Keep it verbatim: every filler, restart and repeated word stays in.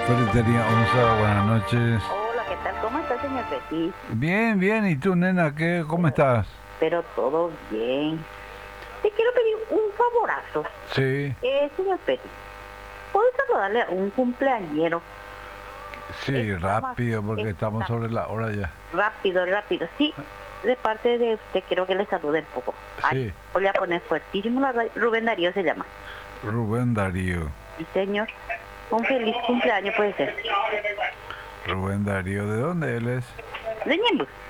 Ferretería Onza, buenas noches. Hola, ¿qué tal? ¿Cómo está, señor Petit? Bien, bien. ¿Y tú, nena, qué? ¿Cómo estás? Pero todo bien. Te quiero pedir un favorazo. Sí, Eh, señor Petit, ¿puedo saludarle a un cumpleañero? sí, Está más- rápido, porque estamos está sobre la hora ya. rápido, rápido. Sí, de parte de usted quiero que le salude un poco. Ay, Sí, voy a poner fuertísimo la ra- Rubén Darío se llama. Rubén Darío. Sí, señor. Un feliz cumpleaños puede ser. Rubén Darío, ¿de dónde él es? De Ñemby.